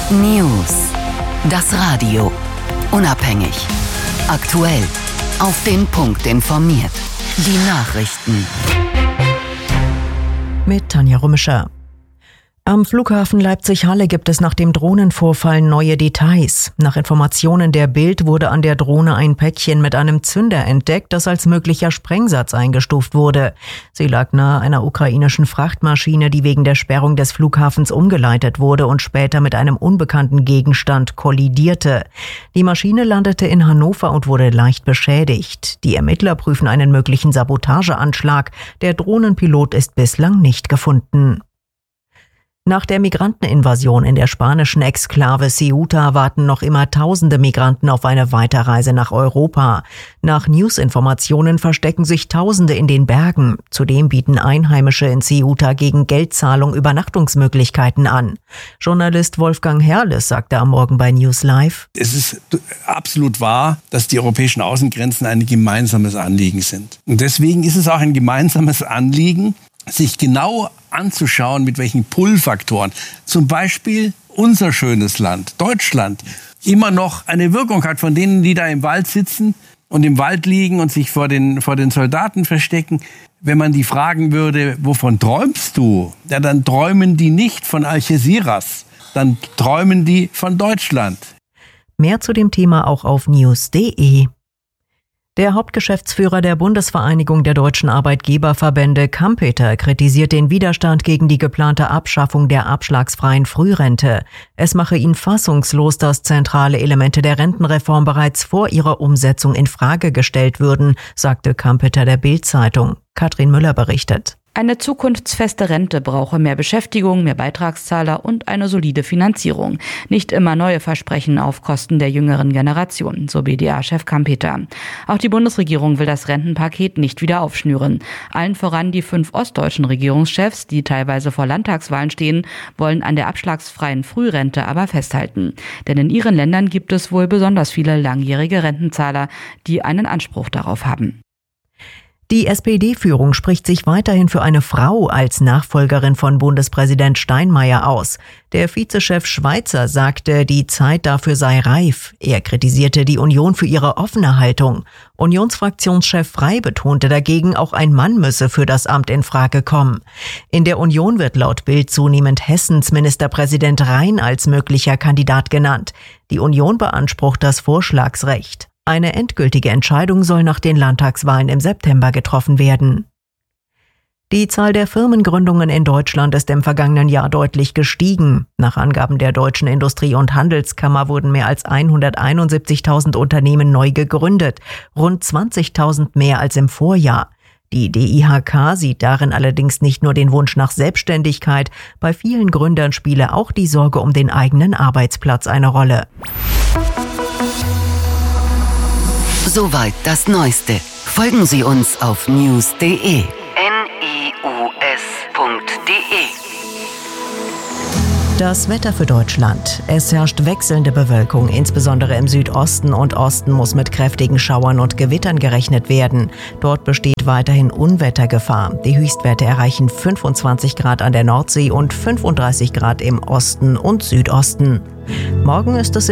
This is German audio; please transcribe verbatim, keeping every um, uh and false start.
News. Das Radio. Unabhängig. Aktuell. Auf den Punkt informiert. Die Nachrichten. Mit Tanja Rummischer. Am Flughafen Leipzig-Halle gibt es nach dem Drohnenvorfall neue Details. Nach Informationen der Bild wurde an der Drohne ein Päckchen mit einem Zünder entdeckt, das als möglicher Sprengsatz eingestuft wurde. Sie lag nahe einer ukrainischen Frachtmaschine, die wegen der Sperrung des Flughafens umgeleitet wurde und später mit einem unbekannten Gegenstand kollidierte. Die Maschine landete in Hannover und wurde leicht beschädigt. Die Ermittler prüfen einen möglichen Sabotageanschlag. Der Drohnenpilot ist bislang nicht gefunden. Nach der Migranteninvasion in der spanischen Exklave Ceuta warten noch immer tausende Migranten auf eine Weiterreise nach Europa. Nach News-Informationen verstecken sich Tausende in den Bergen. Zudem bieten Einheimische in Ceuta gegen Geldzahlung Übernachtungsmöglichkeiten an. Journalist Wolfgang Herrles sagte am Morgen bei News Live: Es ist absolut wahr, dass die europäischen Außengrenzen ein gemeinsames Anliegen sind. Und deswegen ist es auch ein gemeinsames Anliegen, sich genau anzuschauen, mit welchen Pull-Faktoren zum Beispiel unser schönes Land, Deutschland, immer noch eine Wirkung hat von denen, die da im Wald sitzen und im Wald liegen und sich vor den, vor den Soldaten verstecken. Wenn man die fragen würde, wovon träumst du? Ja, dann träumen die nicht von Algeciras, dann träumen die von Deutschland. Mehr zu dem Thema auch auf news punkt de. Der Hauptgeschäftsführer der Bundesvereinigung der deutschen Arbeitgeberverbände, Kampeter, kritisiert den Widerstand gegen die geplante Abschaffung der abschlagsfreien Frührente. Es mache ihn fassungslos, dass zentrale Elemente der Rentenreform bereits vor ihrer Umsetzung in Frage gestellt würden, sagte Kampeter der Bild-Zeitung. Katrin Müller berichtet. Eine zukunftsfeste Rente brauche mehr Beschäftigung, mehr Beitragszahler und eine solide Finanzierung. Nicht immer neue Versprechen auf Kosten der jüngeren Generation, so B D A-Chef Kampeter. Auch die Bundesregierung will das Rentenpaket nicht wieder aufschnüren. Allen voran die fünf ostdeutschen Regierungschefs, die teilweise vor Landtagswahlen stehen, wollen an der abschlagsfreien Frührente aber festhalten. Denn in ihren Ländern gibt es wohl besonders viele langjährige Rentenzahler, die einen Anspruch darauf haben. Die S P D-Führung spricht sich weiterhin für eine Frau als Nachfolgerin von Bundespräsident Steinmeier aus. Der Vizechef Schweizer sagte, die Zeit dafür sei reif. Er kritisierte die Union für ihre offene Haltung. Unionsfraktionschef Frey betonte dagegen, auch ein Mann müsse für das Amt in Frage kommen. In der Union wird laut Bild zunehmend Hessens Ministerpräsident Rhein als möglicher Kandidat genannt. Die Union beansprucht das Vorschlagsrecht. Eine endgültige Entscheidung soll nach den Landtagswahlen im September getroffen werden. Die Zahl der Firmengründungen in Deutschland ist im vergangenen Jahr deutlich gestiegen. Nach Angaben der Deutschen Industrie- und Handelskammer wurden mehr als hunderteinundsiebzigtausend Unternehmen neu gegründet, rund zwanzigtausend mehr als im Vorjahr. Die D I H K sieht darin allerdings nicht nur den Wunsch nach Selbstständigkeit, bei vielen Gründern spiele auch die Sorge um den eigenen Arbeitsplatz eine Rolle. Soweit das Neueste. Folgen Sie uns auf news punkt de. N I U S punkt de. Das Wetter für Deutschland. Es herrscht wechselnde Bewölkung, insbesondere im Südosten und Osten muss mit kräftigen Schauern und Gewittern gerechnet werden. Dort besteht weiterhin Unwettergefahr. Die Höchstwerte erreichen fünfundzwanzig Grad an der Nordsee und fünfunddreißig Grad im Osten und Südosten. Morgen ist es